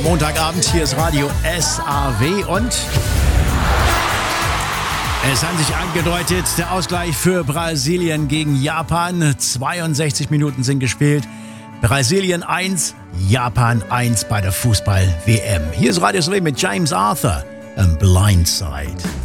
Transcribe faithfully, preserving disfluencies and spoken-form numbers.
Montagabend, hier ist Radio S A W und es hat sich angedeutet, der Ausgleich für Brasilien gegen Japan. zweiundsechzig Minuten sind gespielt. Brasilien eins, Japan eins bei der Fußball-W M. Hier ist Radio S A W mit James Arthur und Blindside.